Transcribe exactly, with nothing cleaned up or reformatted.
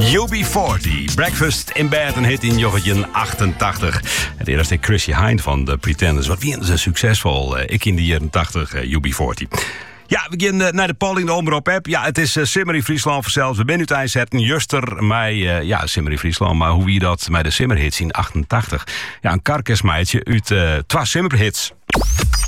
U B veertig, Breakfast in Bed, een hit in joggetje achtentachtig. Het eerste Chrissy Hind van de Pretenders. Wat wie ze succesvol, uh, ik in de jaren tachtig, uh, U B veertig. Ja, we gaan uh, naar de polling, de omroep-app. Ja, het is uh, Simmer in Friesland vanzelfs. We zijn uit zetten, juster mij, uh, ja, Simmer in Friesland. Maar hoe wie dat met de Simmerhits in achtentachtig? Ja, een karkesmeidje uit uh, twee Simmerhits.